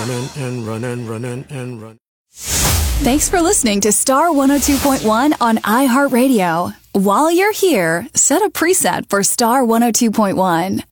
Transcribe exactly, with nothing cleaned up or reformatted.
Running and running, running and running. Thanks for listening to Star one oh two point one on iHeartRadio. While you're here, set a preset for Star one oh two point one.